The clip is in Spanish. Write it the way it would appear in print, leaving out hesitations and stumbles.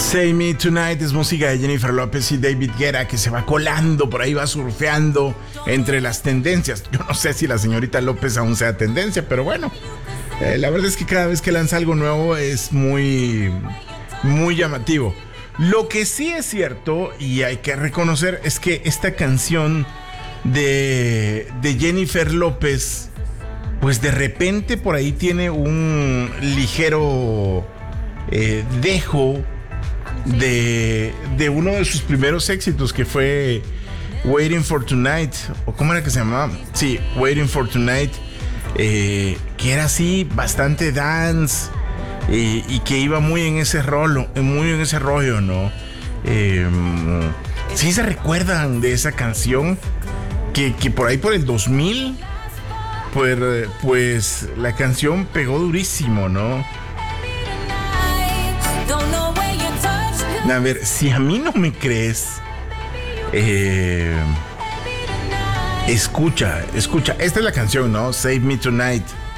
Save Me Tonight es música de Jennifer López y David Guetta, que se va colando por ahí, va surfeando entre las tendencias. Yo no sé si la señorita López aún sea tendencia, pero bueno, la verdad es que cada vez que lanza algo nuevo es muy llamativo. Lo que sí es cierto y hay que reconocer es que esta canción de Jennifer López, pues de repente por ahí tiene un ligero dejo de uno de sus primeros éxitos, que fue Waiting for Tonight, o ¿cómo era que se llamaba? Sí, Waiting for Tonight, que era así bastante dance y que iba muy en ese rollo, ¿no? ¿Sí se recuerdan de esa canción? Que por ahí por el 2000, pues la canción pegó durísimo, ¿no? A ver, si a mí no me crees, escucha, esta es la canción, ¿no? Save Me Tonight.